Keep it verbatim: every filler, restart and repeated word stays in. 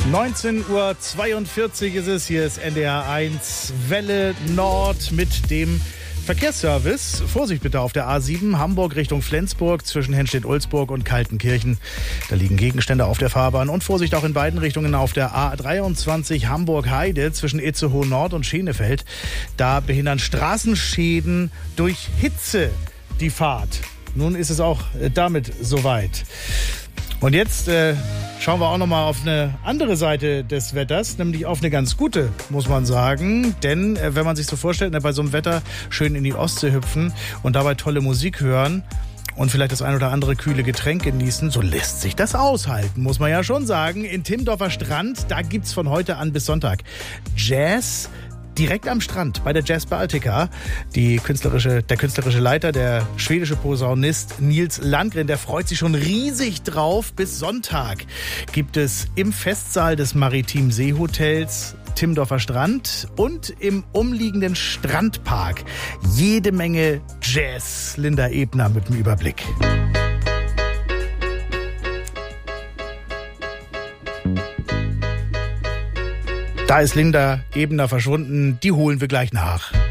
neunzehn Uhr zweiundvierzig ist es, hier ist N D R eins Welle Nord mit dem Verkehrsservice. Vorsicht bitte auf der A sieben, Hamburg Richtung Flensburg zwischen Henstedt-Ulzburg und Kaltenkirchen. Da liegen Gegenstände auf der Fahrbahn. Und Vorsicht auch in beiden Richtungen auf der A dreiundzwanzig Hamburg-Heide zwischen Itzehoe Nord und Schenefeld. Da behindern Straßenschäden durch Hitze die Fahrt. Nun ist es auch damit soweit. Und jetzt äh, schauen wir auch nochmal auf eine andere Seite des Wetters, nämlich auf eine ganz gute, muss man sagen. Denn äh, wenn man sich so vorstellt, ne, bei so einem Wetter schön in die Ostsee hüpfen und dabei tolle Musik hören und vielleicht das ein oder andere kühle Getränk genießen, so lässt sich das aushalten, muss man ja schon sagen. In Timmendorfer Strand, da gibt's von heute an bis Sonntag Jazz. Direkt am Strand bei der Jazz Baltica. Die künstlerische, der künstlerische Leiter, der schwedische Posaunist Nils Landgren, der freut sich schon riesig drauf. Bis Sonntag gibt es im Festsaal des Maritim Seehotels Timmendorfer Strand und im umliegenden Strandpark jede Menge Jazz. Linda Ebner mit dem Überblick. Da ist Linda Ebner verschwunden. Die holen wir gleich nach.